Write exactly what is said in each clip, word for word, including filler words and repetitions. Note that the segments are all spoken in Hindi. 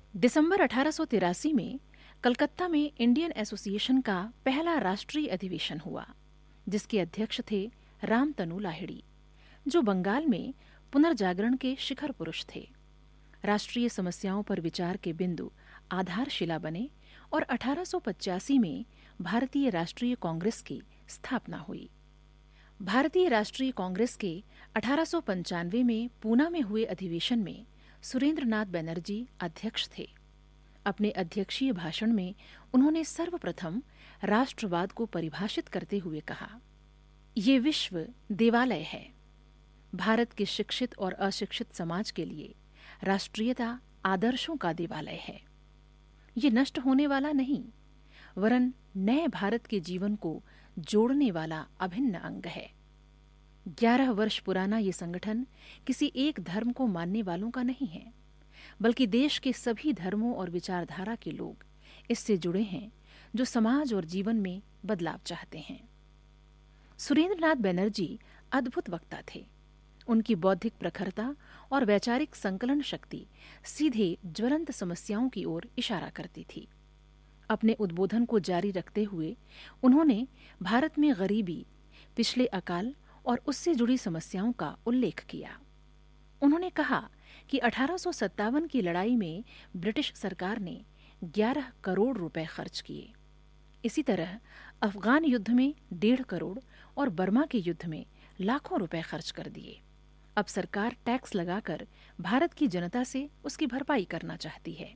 दिसंबर अठारह सौ तिरासी में कलकत्ता में इंडियन एसोसिएशन का पहला राष्ट्रीय अधिवेशन हुआ, जिसके अध्यक्ष थे रामतनु लाहिड़ी, जो बंगाल में पुनर्जागरण के शिखर पुरुष थे। राष्ट्रीय समस्याओं पर विचार के बिंदु आधारशिला बने और अठारह सौ पचासी में भारतीय राष्ट्रीय कांग्रेस की स्थापना हुई। भारतीय राष्ट्रीय कांग्रेस के अठारह सौ पंचानवे में पूना में हुए अधिवेशन में सुरेंद्रनाथ बनर्जी अध्यक्ष थे। अपने अध्यक्षीय भाषण में उन्होंने सर्वप्रथम राष्ट्रवाद को परिभाषित करते हुए कहा, ये विश्व देवालय है। भारत के शिक्षित और अशिक्षित समाज के लिए राष्ट्रीयता आदर्शों का देवालय है। ये नष्ट होने वाला नहीं, वरन नए भारत के जीवन को जोड़ने वाला अभिन्न अंग है। ग्यारह वर्ष पुराना ये संगठन किसी एक धर्म को मानने वालों का नहीं है, बल्कि देश के सभी धर्मों और विचारधारा के लोग इससे जुड़े हैं, जो समाज और जीवन में बदलाव चाहते हैं। सुरेंद्रनाथ बनर्जी अद्भुत वक्ता थे। उनकी बौद्धिक प्रखरता और वैचारिक संकलन शक्ति सीधे ज्वलंत समस्याओं की ओर इशारा करती थी। अपने उद्बोधन को जारी रखते हुए उन्होंने भारत में गरीबी, पिछले अकाल और उससे जुड़ी समस्याओं का उल्लेख किया। उन्होंने कहा कि अठारह सौ सत्तावन की लड़ाई में ब्रिटिश सरकार ने ग्यारह करोड़ रुपए खर्च किए। इसी तरह अफगान युद्ध में डेढ़ करोड़ और बर्मा के युद्ध में लाखों रुपए खर्च कर दिए। अब सरकार टैक्स लगाकर भारत की जनता से उसकी भरपाई करना चाहती है।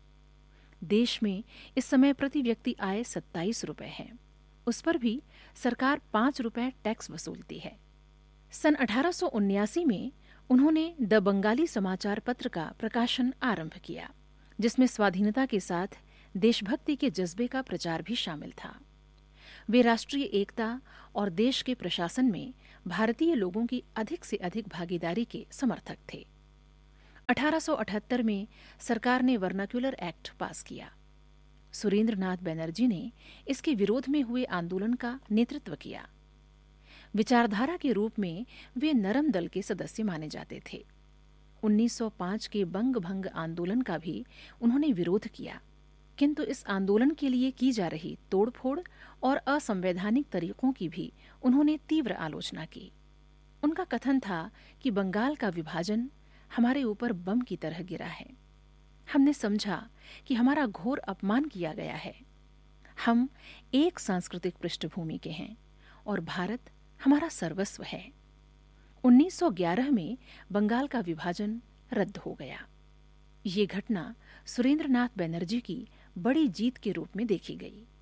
देश में इस समय प्रति व्यक्ति आय सत्ताईस रुपए है, उस पर भी सरकार पांच रुपए टैक्स वसूलती है। सन अठारह सौ उन्यासी में उन्होंने द बंगाली समाचार पत्र का प्रकाशन आरंभ किया, जिसमें स्वाधीनता के साथ देशभक्ति के जज्बे का प्रचार भी शामिल था। वे राष्ट्रीय एकता और देश के प्रशासन में भारतीय लोगों की अधिक से अधिक भागीदारी के समर्थक थे। अठारह सौ अठहत्तर में सरकार ने वर्नाक्युलर एक्ट पास किया। सुरेंद्रनाथ बनर्जी ने इसके विरोध में हुए आंदोलन का नेतृत्व किया। विचारधारा के रूप में वे नरम दल के सदस्य माने जाते थे। उन्नीस सौ पाँच के बंग भंग आंदोलन का भी उन्होंने विरोध किया, किंतु इस आंदोलन के लिए की जा रही तोड़फोड़ और असंवैधानिक तरीकों की भी उन्होंने तीव्र आलोचना की। उनका कथन था कि बंगाल का विभाजन हमारे ऊपर बम की तरह गिरा है। हमने समझा कि हमारा घोर अपमान किया गया है। हम एक सांस्कृतिक पृष्ठभूमि के हैं और भारत हमारा सर्वस्व है। उन्नीस सौ ग्यारह में बंगाल का विभाजन रद्द हो गया। ये घटना सुरेंद्रनाथ बनर्जी की बड़ी जीत के रूप में देखी गई।